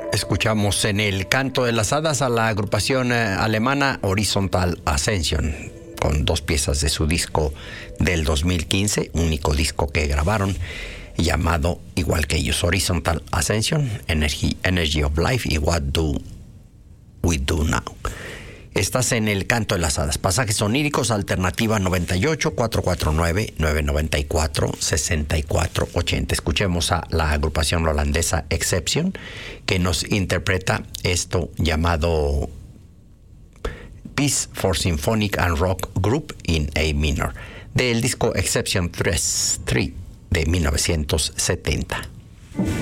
Escuchamos en el Canto de las Hadas a la agrupación alemana Horizontal Ascension, con 2 piezas de su disco del 2015, único disco que grabaron, llamado igual que ellos, Horizontal Ascension, Energy of Life y What Do We Do Now. Estás en el Canto de las Hadas, pasajes oníricos, alternativa 98 449 994 6480. Escuchemos a la agrupación holandesa Exception, que nos interpreta esto llamado Piece for Symphonic and Rock Group in A Minor, del disco Exception 3 de 1970.